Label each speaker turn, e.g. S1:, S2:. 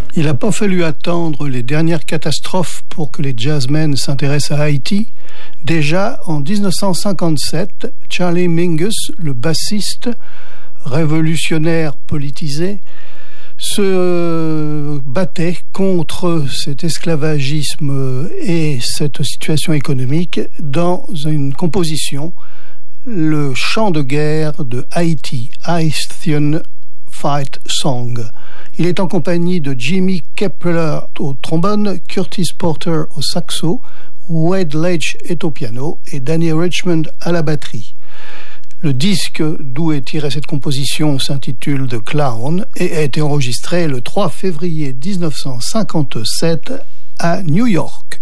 S1: Il n'a pas fallu attendre les dernières catastrophes pour que les jazzmen s'intéressent à Haïti. Déjà, en 1957, Charlie Mingus, le bassiste, révolutionnaire politisé, se battait contre cet esclavagisme et cette situation économique dans une composition, le chant de guerre de Haïti, Haitian Fight Song. Il est en compagnie de Jimmy Kepler au trombone, Curtis Porter au saxo, Wade Leitch est au piano et Danny Richmond à la batterie. Le disque d'où est tirée cette composition s'intitule The Clown et a été enregistré le 3 février 1957 à New York.